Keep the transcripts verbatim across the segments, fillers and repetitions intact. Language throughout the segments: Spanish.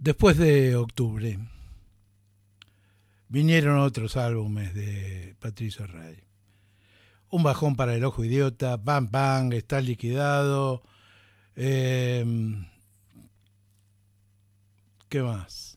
Después de octubre vinieron otros álbumes de Patricio Rey. Un bajón para el ojo idiota, Pam Pam, Está liquidado. Eh, ¿Qué más?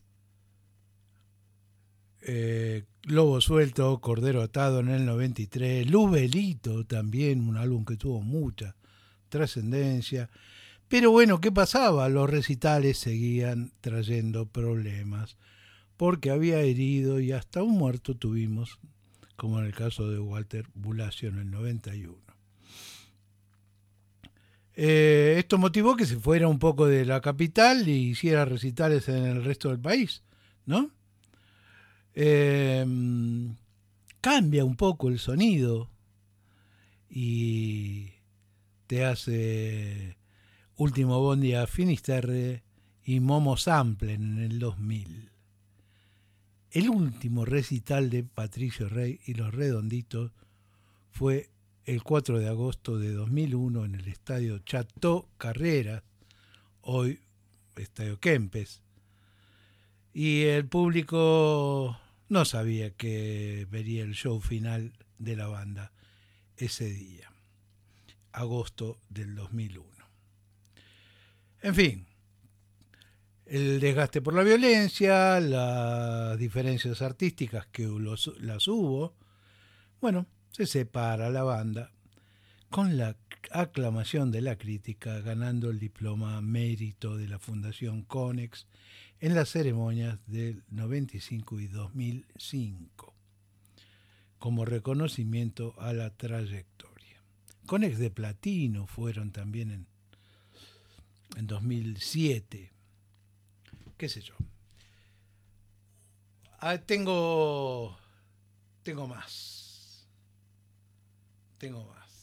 Eh, Lobo suelto, Cordero atado en el noventa y tres. Luzbelito también, un álbum que tuvo mucha trascendencia. Pero bueno, ¿qué pasaba? Los recitales seguían trayendo problemas, porque había herido y hasta un muerto tuvimos, como en el caso de Walter Bulacio en el noventa y uno. Eh, esto motivó que se fuera un poco de la capital y hiciera recitales en el resto del país, ¿no? Eh, Cambia un poco el sonido y te hace Último Bondi a Finisterre y Momo Sample en el dos mil. El último recital de Patricio Rey y los Redonditos fue el cuatro de agosto de dos mil uno en el estadio Chateau Carreras, hoy Estadio Kempes. Y el público no sabía que vería el show final de la banda ese día, agosto del dos mil uno. En fin, el desgaste por la violencia, las diferencias artísticas que los, las hubo, bueno, se separa la banda con la aclamación de la crítica, ganando el diploma mérito de la Fundación Conex en las ceremonias del noventa y cinco y dos mil cinco, como reconocimiento a la trayectoria. Conex de platino fueron también en, en dos mil siete, qué sé yo. Ah, tengo, tengo más, tengo más.